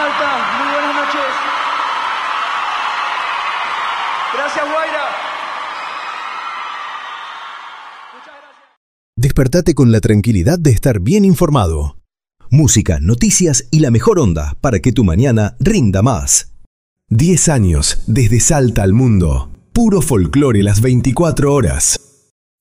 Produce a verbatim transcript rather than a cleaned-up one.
Salta, muy buenas noches. Gracias, Guaira. Muchas gracias. Despertate con la tranquilidad de estar bien informado. Música, noticias y la mejor onda para que tu mañana rinda más. diez años desde Salta al mundo. Puro folclore las veinticuatro horas.